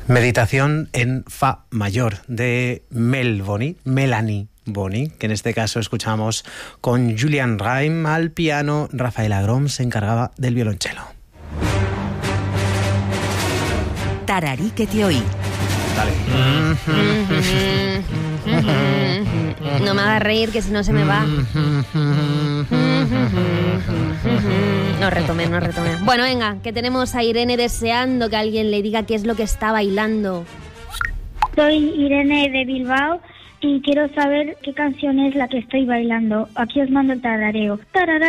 Meditación en Fa mayor de Melanie Boni, que en este caso escuchamos con Julian Reim al piano. Rafael Agrom se encargaba del violonchelo. Tararíquete hoy. Dale. No me hagas reír, que si no se me va. No retome. Bueno, venga, que tenemos a Irene deseando que alguien le diga qué es lo que está bailando. Soy Irene de Bilbao y quiero saber qué canción es la que estoy bailando. Aquí os mando el tarareo.